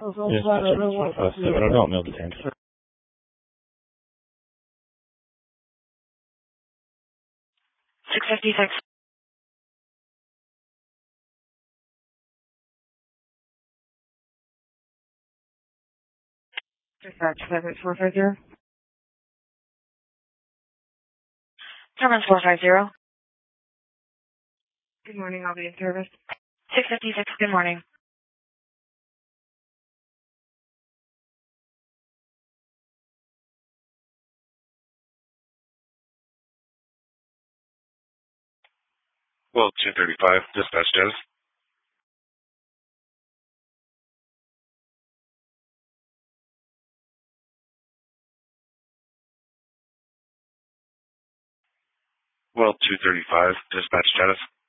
Yes, that's 7 mill tank. 656. Dispatch 58450. Terminus 450. Good morning, I'll be in service. 656, good morning. Well, 235, dispatch status. Well, 235, dispatch status.